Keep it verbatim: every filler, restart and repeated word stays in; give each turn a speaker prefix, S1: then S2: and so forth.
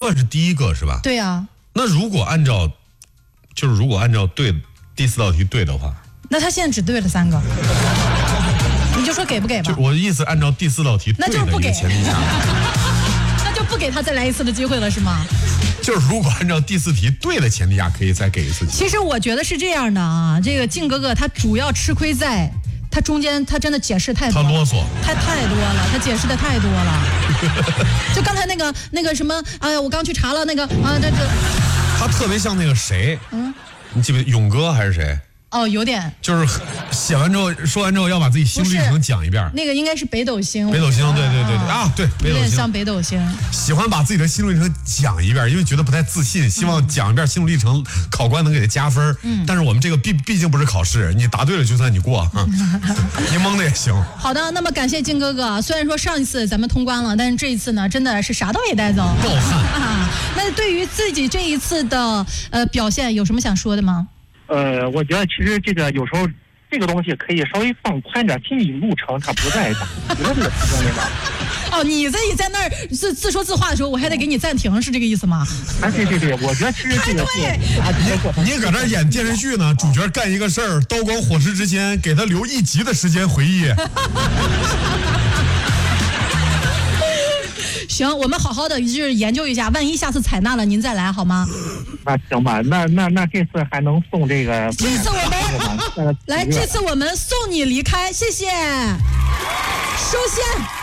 S1: 算是第一个是吧？
S2: 对呀、啊。
S1: 那如果按照，就是如果按照对第四道题对的话，
S2: 那他现在只对了三个，你就说给不给吧？
S1: 就我的意思，按照第四道题对的一个前提下，
S2: 那就不给他再来一次的机会了，是吗？
S1: 就是如果按照第四题对的前提下，可以再给一次机会。
S2: 其实我觉得是这样的啊，这个靖哥哥他主要吃亏在。他中间他真的解释太多了，
S1: 他啰嗦，
S2: 太太多了，他解释的太多了。就刚才那个那个什么，哎呀，我刚去查了那个啊，这这。
S1: 他特别像那个谁，嗯，你记不记得勇哥还是谁？
S2: 哦，有点，
S1: 就是写完之后说完之后要把自己心路历程讲一遍。
S2: 那个应该是北斗星，
S1: 北斗星，对对对对啊，对，北斗星，有
S2: 点像北斗星。
S1: 喜欢把自己的心路历程讲一遍，因为觉得不太自信，希望讲一遍心路历程，考官能给他加分。嗯，但是我们这个毕毕竟不是考试，你答对了就算你过啊，你蒙的也行。
S2: 好的，那么感谢靖哥哥，虽然说上一次咱们通关了，但是这一次呢，真的是啥都没带走，
S1: 暴汗
S2: 啊。那对于自己这一次的呃表现，有什么想说的吗？
S3: 呃，我觉得其实这个有时候这个东西可以稍微放宽点，心理路程它不在打，我觉得这个是重要的。
S2: 哦，你自己在那儿自自说自话的时候，我还得给你暂停，是这个意思吗？
S3: 啊，对对对，我觉得其实这个是
S1: 你搁这演电视剧呢，主角干一个事儿，刀光火石之前，给他留一集的时间回忆。
S2: 行，我们好好的就是研究一下，万一下次采纳了，您再来好吗？
S3: 那行吧，那那那这次还能送这个？
S2: 这次我们来，这次我们送你离开，谢谢，收线。